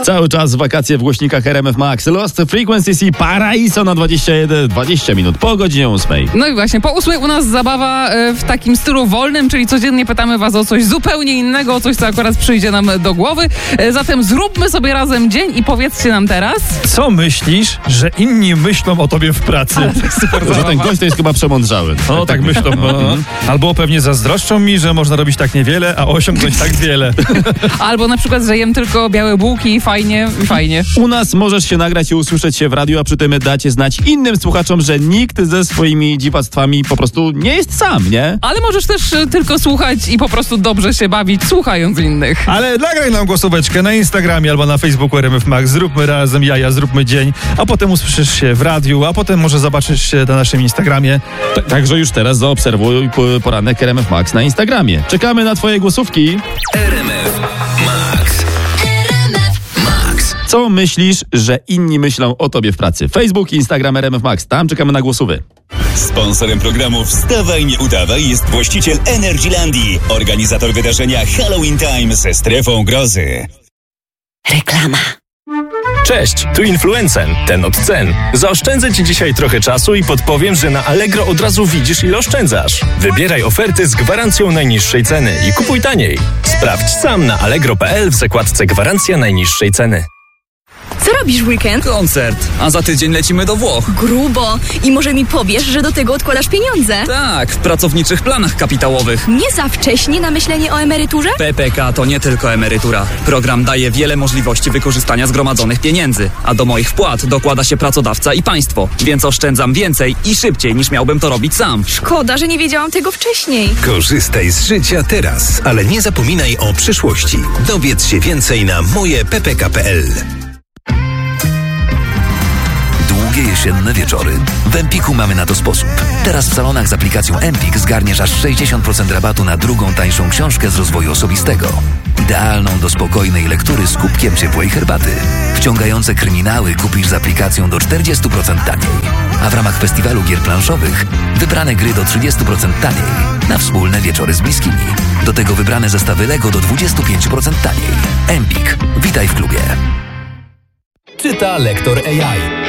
Cały czas wakacje w głośnikach RMF Max. Lost Frequencies i Paraiso na 20 minut po godzinie 8. No i właśnie, po 8 u nas zabawa w takim stylu wolnym, czyli codziennie pytamy was o coś zupełnie innego, o coś, co akurat przyjdzie nam do głowy. Zatem zróbmy sobie razem dzień i powiedzcie nam teraz... Co myślisz, że inni myślą o tobie w pracy? Że ten gość to jest chyba przemądrzały. No tak myślą. Albo pewnie zazdroszczą mi, że można robić tak niewiele, a osiągnąć tak wiele. Albo na przykład, że jem tylko białe bułki i fajnie. U nas możesz się nagrać i usłyszeć się w radiu, a przy tym dacie znać innym słuchaczom, że nikt ze swoimi dziwactwami po prostu nie jest sam, nie? Ale możesz też tylko słuchać i po prostu dobrze się bawić, słuchając innych. Ale nagraj nam głosóweczkę na Instagramie albo na Facebooku RMF Max. Zróbmy razem jaja, zróbmy dzień, a potem usłyszysz się w radiu, a potem może zobaczysz się na naszym Instagramie. Także już teraz zaobserwuj poranek RMF Max na Instagramie. Czekamy na twoje głosówki. RMF Max. Co myślisz, że inni myślą o tobie w pracy? Facebook, Instagram, RMF Max. Tam czekamy na głosówy. Sponsorem programu Wstawaj, nie udawaj jest właściciel Energylandii, organizator wydarzenia Halloween Time ze strefą grozy. Reklama. Cześć, tu Influencen, ten od cen. Zaoszczędzę Ci dzisiaj trochę czasu i podpowiem, że na Allegro od razu widzisz, ile oszczędzasz. Wybieraj oferty z gwarancją najniższej ceny i kupuj taniej. Sprawdź sam na allegro.pl w zakładce Gwarancja najniższej ceny. Co robisz w weekend? Koncert, a za tydzień lecimy do Włoch. Grubo. I może mi powiesz, że do tego odkładasz pieniądze? Tak, w pracowniczych planach kapitałowych. Nie za wcześnie na myślenie o emeryturze? PPK to nie tylko emerytura. Program daje wiele możliwości wykorzystania zgromadzonych pieniędzy, a do moich wpłat dokłada się pracodawca i państwo, więc oszczędzam więcej i szybciej niż miałbym to robić sam. Szkoda, że nie wiedziałam tego wcześniej. Korzystaj z życia teraz, ale nie zapominaj o przyszłości. Dowiedz się więcej na mojeppk.pl. Długie jesienne wieczory. W Empiku mamy na to sposób. Teraz w salonach z aplikacją Empik zgarniesz aż 60% rabatu na drugą tańszą książkę z rozwoju osobistego. Idealną do spokojnej lektury z kubkiem ciepłej herbaty. Wciągające kryminały kupisz z aplikacją do 40% taniej. A w ramach festiwalu gier planszowych wybrane gry do 30% taniej. Na wspólne wieczory z bliskimi. Do tego wybrane zestawy Lego do 25% taniej. Empik. Witaj w klubie. Czyta lektor AI.